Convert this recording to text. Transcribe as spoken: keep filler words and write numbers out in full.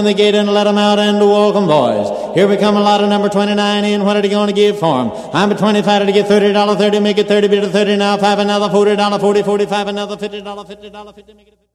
the gate and let 'em out and welcome, boys. Here we come a lot of number twenty-nine in. What are you going to give for 'em? I'm a twenty-five to get thirty dollars, thirty, make it thirty, bit of thirty now, five, another forty dollars, forty, forty-five, another fifty dollars, fifty dollars, fifty, make it fifty.